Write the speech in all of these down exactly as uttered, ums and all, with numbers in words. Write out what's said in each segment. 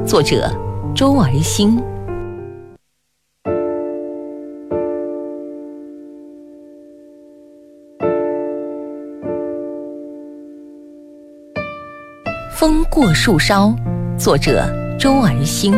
作者周而兴。风过树梢，作者周而兴。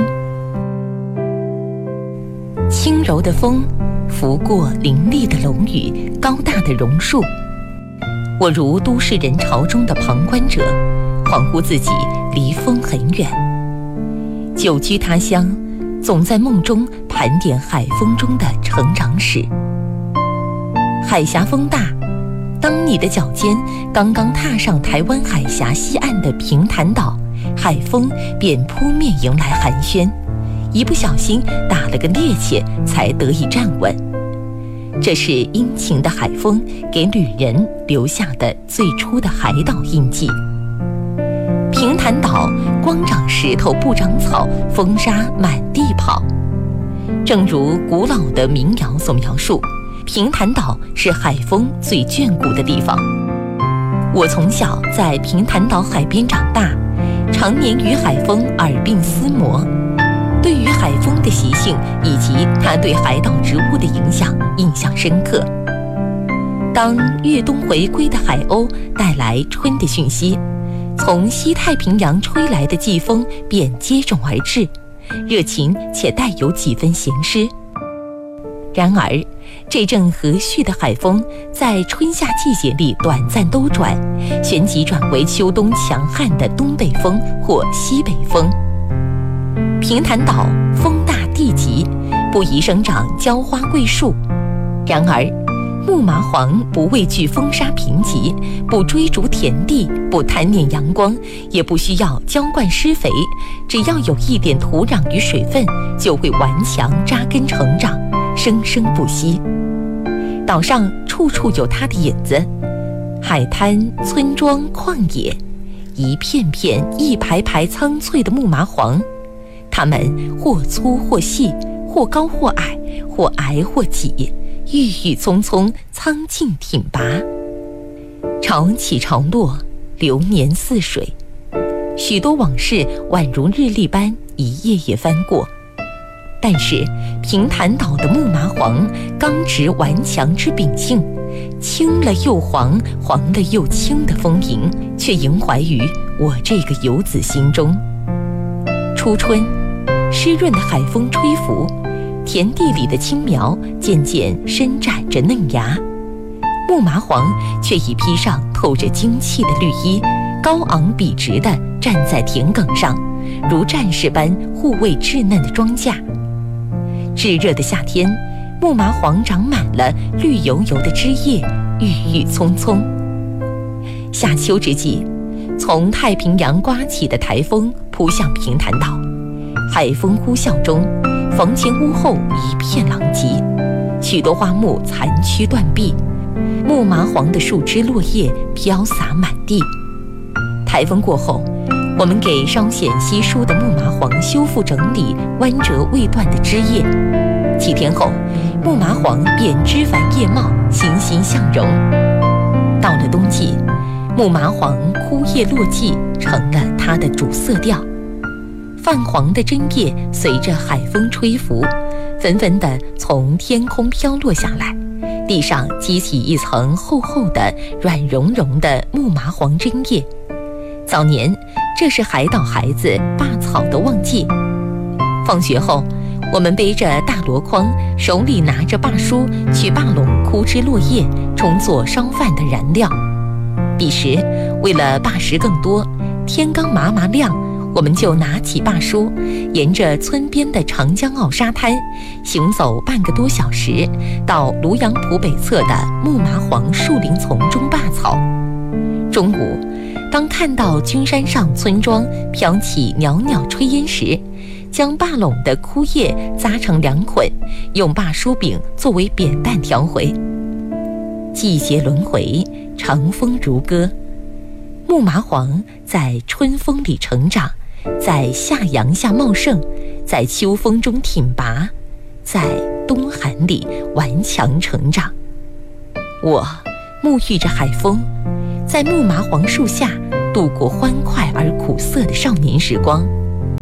轻柔的风拂过林立的楼宇，高大的榕树，我如都市人潮中的旁观者，恍惚自己离风很远。久居他乡，总在梦中盘点海风中的成长史。海峡风大，当你的脚尖刚刚踏上台湾海峡西岸的平潭岛，海风便扑面迎来寒暄，一不小心打了个趔趄，才得以站稳。这是殷勤的海风给旅人留下的最初的海岛印记。平潭岛光长石头不长草，风沙满地跑。正如古老的民谣所描述，平潭岛是海风最眷顾的地方。我从小在平潭岛海边长大，常年与海风耳鬓厮磨，对于海风的习性以及它对海岛植物的影响印象深刻。当越冬回归的海鸥带来春的讯息，从西太平洋吹来的季风便接踵而至，热情且带有几分咸湿。然而这阵和煦的海风在春夏季节里短暂兜转，旋即转为秋冬强悍的东北风或西北风。平潭岛风大地急，不宜生长娇花桂树，然而木麻黄不畏惧风沙贫瘠，不追逐田地，不贪念阳光，也不需要浇灌施肥，只要有一点土壤与水分，就会顽强扎根成长，生生不息。岛上处处有它的影子，海滩、村庄、旷野，一片片、一排排苍翠的木麻黄，它们或粗或细，或高或矮，或矮或挤，郁郁葱葱，苍劲挺拔。潮起潮落，流年似水，许多往事宛如日历般一页页翻过。但是平潭岛的木麻黄刚直顽强之秉性，青了又黄，黄了又青的丰盈，却萦怀于我这个游子心中。初春，湿润的海风吹拂，田地里的青苗渐渐伸展着嫩芽，木麻黄却已披上透着精气的绿衣，高昂笔直地站在田埂上，如战士般护卫稚嫩的庄稼。炙热的夏天，木麻黄长满了绿油油的枝叶，郁郁葱葱。夏秋之际，从太平洋刮起的台风扑向平潭岛，海风呼啸中，房前屋后一片狼藉，许多花木残躯断壁，木麻黄的树枝落叶飘洒满地。台风过后，我们给稍显稀疏的木麻黄修复整理弯折未断的枝叶，几天后，木麻黄便枝繁叶茂，欣欣向荣。到了冬季，木麻黄枯叶落寂，成了它的主色调。泛黄的针叶随着海风吹拂，纷纷地从天空飘落下来，地上积起一层厚厚的软融融的木麻黄针叶。早年，这是海岛孩子拔草的旺季。放学后，我们背着大箩筐，手里拿着拔梳，去拔拢枯枝落叶，充作烧饭的燃料。彼时，为了拔食更多，天刚麻麻亮，我们就拿起拔梳，沿着村边的长江澳沙滩行走半个多小时，到卢阳浦北侧的木麻黄树林丛中拔草。中午，当看到君山上村庄飘起袅袅炊烟时，将拔拢的枯叶扎成两捆，用拔梳柄作为扁担挑回。季节轮回，长风如歌。木麻黄在春风里成长，在夏阳下茂盛，在秋风中挺拔，在冬寒里顽强成长。我沐浴着海风，在木麻黄树下度过欢快而苦涩的少年时光。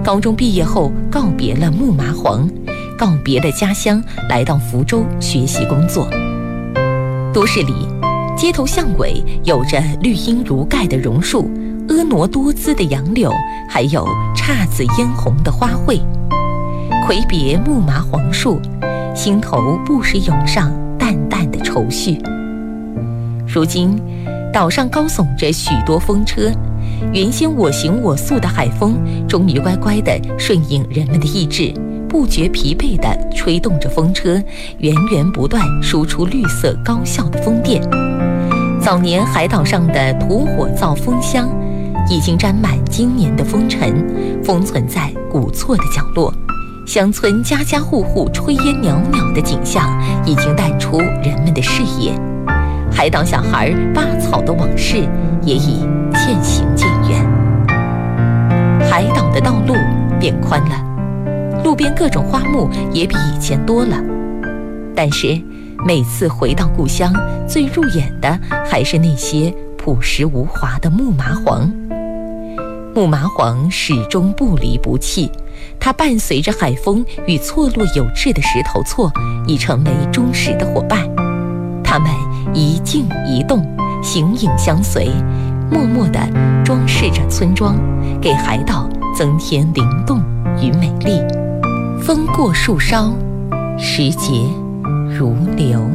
高中毕业后告别了木麻黄，告别了家乡，来到福州学习工作。都市里街头巷尾有着绿荫如盖的榕树，婀娜多姿的杨柳，还有姹紫嫣红的花卉。魁别木麻黄树，心头不时涌上淡淡的愁绪。如今岛上高耸着许多风车，原先我行我素的海风终于乖乖地顺应人们的意志，不觉疲惫地吹动着风车，源源不断输出绿色高效的风电。早年海岛上的土火灶风箱已经沾满今年的风尘，封存在古厝的角落。乡村家家户户炊烟袅袅的景象已经淡出人们的视野，海岛小孩扒草的往事也已渐行渐远。海岛的道路变宽了，路边各种花木也比以前多了，但是每次回到故乡，最入眼的还是那些朴实无华的木麻黄。木麻黄始终不离不弃，它伴随着海风与错落有致的石头厝，已成为忠实的伙伴。它们一静一动，形影相随，默默地装饰着村庄，给海岛增添灵动与美丽。风过树梢，时节如流。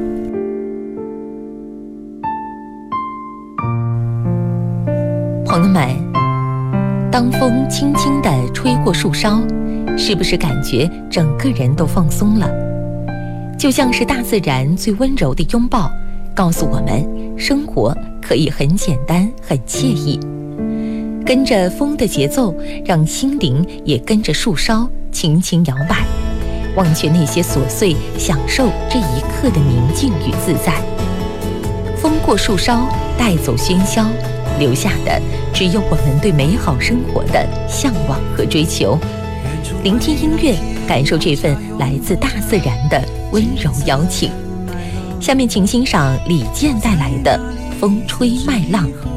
朋友们，当风轻轻地吹过树梢，是不是感觉整个人都放松了？就像是大自然最温柔的拥抱，告诉我们生活可以很简单很惬意。跟着风的节奏，让心灵也跟着树梢轻轻摇摆，忘却那些琐碎，享受这一刻的宁静与自在。风过树梢，带走喧嚣，留下的只有我们对美好生活的向往和追求。聆听音乐，感受这份来自大自然的温柔邀请。下面请欣赏李健带来的《风吹麦浪》。